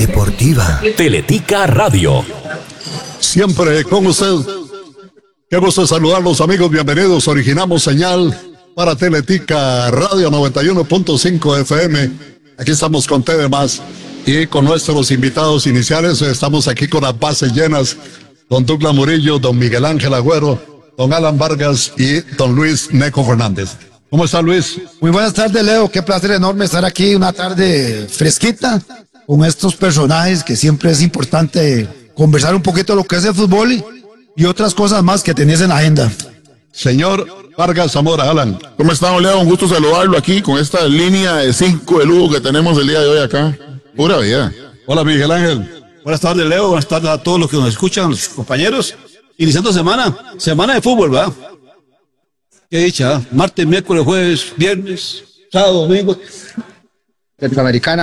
deportiva. Teletica Radio. Siempre con usted. Qué gusto saludarlos, amigos. Bienvenidos. Originamos señal para Teletica Radio 91.5 FM. Aquí estamos con TDMás y con nuestros invitados iniciales. Estamos aquí con las bases llenas. Don Douglas Murillo, don Miguel Ángel Agüero, don Alan Vargas y don Luis Neco Fernández. ¿Cómo está, Luis? Muy buenas tardes, Leo. Qué placer enorme estar aquí una tarde fresquita con estos personajes que siempre es importante conversar un poquito de lo que es el fútbol y otras cosas más que tenés en la agenda. Señor Vargas Zamora, Alan. ¿Cómo estamos, Leo? Un gusto saludarlo aquí con esta línea de 5 de lujo que tenemos el día de hoy acá. Pura vida. Hola, Miguel Ángel. Buenas tardes, Leo. Buenas tardes a todos los que nos escuchan, los compañeros. Iniciando semana de fútbol, ¿verdad? Qué dicha, ¿eh? Martes, miércoles, jueves, viernes, sábado, domingo. Centroamericana.